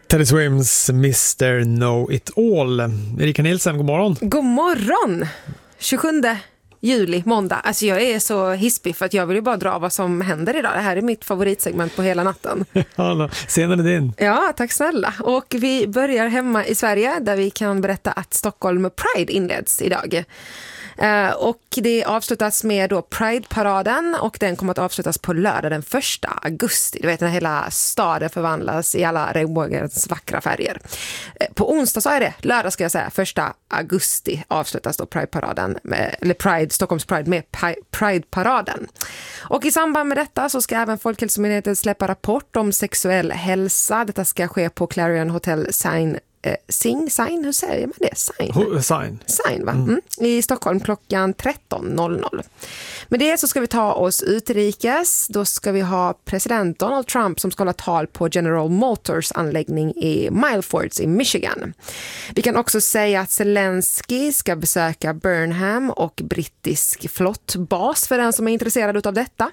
Teddy Swims Mr. Know It All. Erika Nilsen, god morgon. God morgon! 27 juli, måndag. Alltså jag är så hispig för att jag vill ju bara dra vad som händer idag. Det här är mitt favoritsegment på hela natten. Ja, scenen är din. Ja, tack snälla. Och vi börjar hemma i Sverige där vi kan berätta att Stockholm Pride inleds idag. Och det avslutas med då Pride-paraden och den kommer att avslutas på lördag den 1 augusti. Du vet när hela staden förvandlas i alla regnbågens vackra färger. På onsdag så är det, lördag ska jag säga, 1 augusti avslutas då Pride-paraden, eller Stockholms Pride med Pride-paraden. Och i samband med detta så ska även Folkhälsomyndigheten släppa rapport om sexuell hälsa. Detta ska ske på Clarion Hotel Sign, hur säger man det? Sign, va? I Stockholm klockan 13.00. Med det så ska vi ta oss utrikes. Då ska vi ha president Donald Trump som ska hålla tal på General Motors anläggning i Milford i Michigan. Vi kan också säga att Zelensky ska besöka Burnham och brittisk flottbas för den som är intresserad av detta.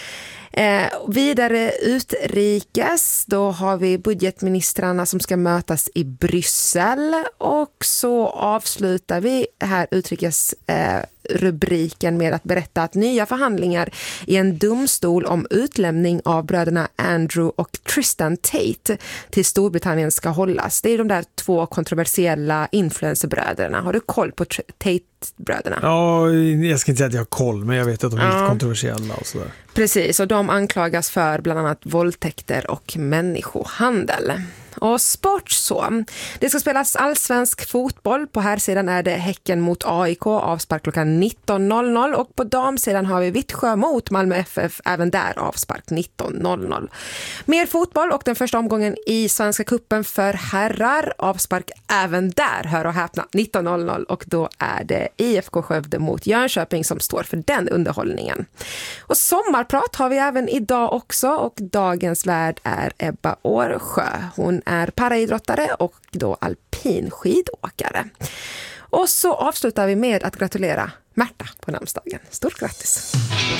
Vidare utrikes, då har vi budgetministrarna som ska mötas i Bryssel och så avslutar vi här utrikes rubriken med att berätta att nya förhandlingar i en domstol om utlämning av bröderna Andrew och Tristan Tate till Storbritannien ska hållas. Det är de där två kontroversiella influencerbröderna. Har du koll på Tate-bröderna? Ja, jag ska inte säga att jag har koll, men jag vet att de är lite kontroversiella och sådär. Precis, och de anklagas för bland annat våldtäkter och människohandel. Och sport så. Det ska spelas allsvensk fotboll. På här sidan är det Häcken mot AIK, avspark klockan 19.00. Och på damsidan har vi Vittsjö mot Malmö FF, även där avspark 19.00. Mer fotboll och den första omgången i Svenska kuppen för herrar. Avspark även där, hör och häpna, 19.00. Och då är det IFK Skövde mot Jönköping som står för den underhållningen. Och sommarprat har vi även idag också. Och dagens värd är Ebba Årsjö. Hon är paraidrottare och då alpin skidåkare. Och så avslutar vi med att gratulera Märta på namnsdagen. Stort grattis!